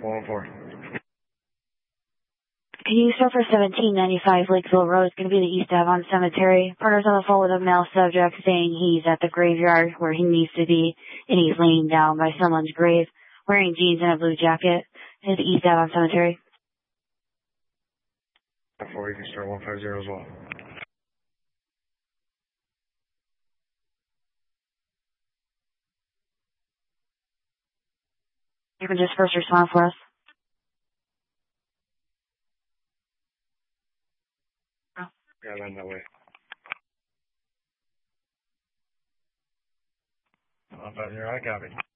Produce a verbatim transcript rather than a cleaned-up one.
one four. Can you start for seventeen ninety-five Lakeville Road? It's going to be the East Avon Cemetery. Partner's on the phone with a male subject saying he's at the graveyard where he needs to be, and he's laying down by someone's grave, wearing jeans and a blue jacket. It's the East Avon Cemetery. Before you can start one five zero as well. You can just first respond for us. Yeah, land that way. one five zero, I copy.